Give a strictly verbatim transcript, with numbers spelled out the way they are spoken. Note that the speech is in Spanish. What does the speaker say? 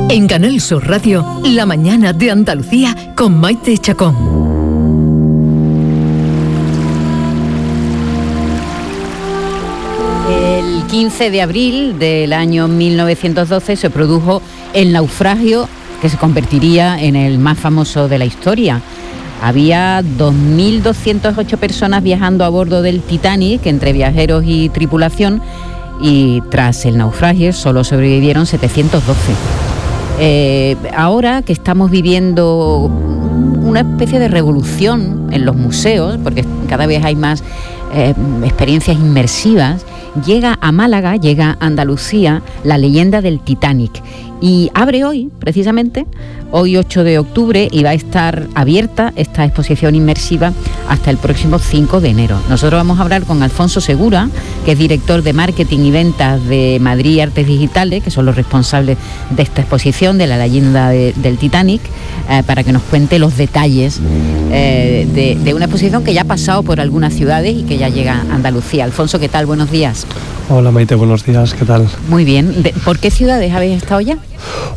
En Canal Sur Radio, La Mañana de Andalucía con Maite Chacón. El quince de abril del año mil novecientos doce se produjo el naufragio que se convertiría en el más famoso de la historia. Había dos mil doscientas ocho personas viajando a bordo del Titanic, entre viajeros y tripulación, y tras el naufragio solo sobrevivieron setecientos doce. Eh, ahora que estamos viviendo una especie de revolución en los museos, porque cada vez hay más eh, experiencias inmersivas, llega a Málaga, llega a Andalucía, la leyenda del Titanic. Y abre hoy, precisamente, hoy ocho de octubre, y va a estar abierta esta exposición inmersiva hasta el próximo cinco de enero. Nosotros vamos a hablar con Alfonso Segura, que es director de marketing y ventas de Madrid Artes Digitales, que son los responsables de esta exposición de la leyenda de, del Titanic, eh, para que nos cuente los detalles eh, de, de una exposición que ya ha pasado por algunas ciudades y que ya llega a Andalucía. Alfonso, ¿qué tal? Buenos días. Hola Maite, buenos días, ¿qué tal? Muy bien. ¿De, ¿Por qué ciudades habéis estado ya?